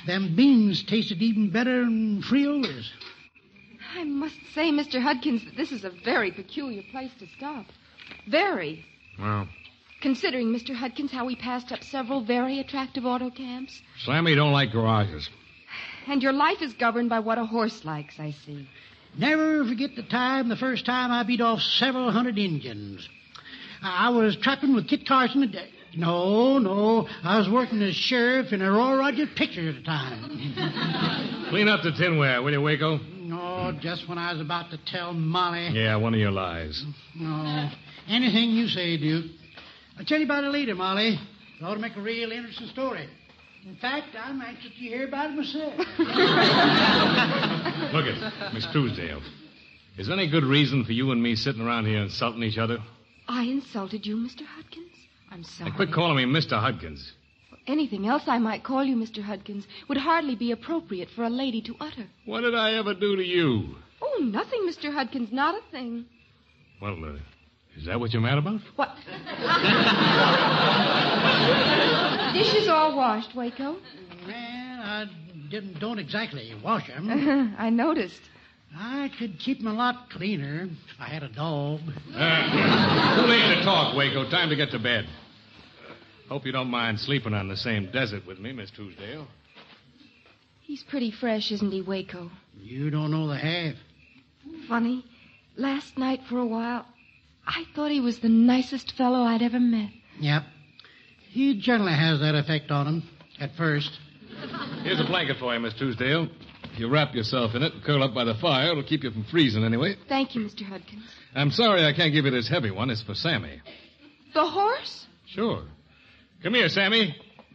Them beans tasted even better than Friola's. I must say, Mr. Hudkins, that this is a very peculiar place to stop. Very. Well, Considering, Mr. Hudkins, how we passed up several very attractive auto camps. Sammy don't like garages. And your life is governed by what a horse likes, I see. Never forget the first time I beat off several hundred Indians. I was trapping with Kit Carson. No. I was working as sheriff in a Roy Rogers picture at the time. Clean up the tinware, will you, Waco? No, just when I was about to tell Molly. Yeah, one of your lies. No. Anything you say, Duke. I'll tell you about it later, Molly. It ought to make a real interesting story. In fact, I'm anxious to hear about it myself. Look it, Miss Truesdale. Is there any good reason for you and me sitting around here insulting each other? I insulted you, Mr. Hudkins? I'm sorry. Hey, quit calling me Mr. Hudkins. Anything else I might call you, Mr. Hudkins, would hardly be appropriate for a lady to utter. What did I ever do to you? Oh, nothing, Mr. Hudkins, not a thing. Well, is that what you're mad about? What? Dishes all washed, Waco? Well, I don't exactly wash them. I noticed. I could keep them a lot cleaner if I had a dog. Too late to talk, Waco. Time to get to bed. Hope you don't mind sleeping on the same desert with me, Miss Truesdale. He's pretty fresh, isn't he, Waco? You don't know the half. Funny. Last night, for a while, I thought he was the nicest fellow I'd ever met. Yep. He generally has that effect on him, at first. Here's a blanket for you, Miss Truesdale. If you wrap yourself in it and curl up by the fire, it'll keep you from freezing anyway. Thank you, Mr. Hudkins. I'm sorry I can't give you this heavy one. It's for Sammy. The horse? Sure. Come here, Sammy.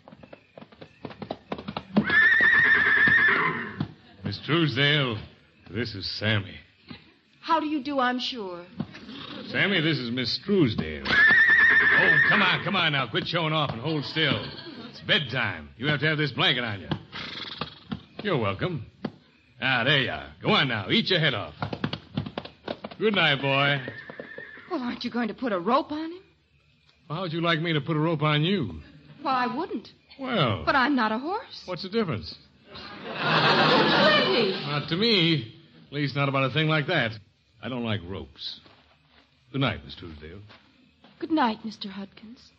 Miss Truesdale, this is Sammy. How do you do, I'm sure? Sammy, this is Miss Truesdale. Oh, come on now. Quit showing off and hold still. It's bedtime. You have to have this blanket on you. You're welcome. Ah, there you are. Go on now. Eat your head off. Good night, boy. Well, aren't you going to put a rope on him? Well, how'd you like me to put a rope on you? Well, I wouldn't. Well. But I'm not a horse. What's the difference? Plenty. Not to me. At least not about a thing like that. I don't like ropes. Good night, Miss Truesdale. Good night, Mr. Hudkins.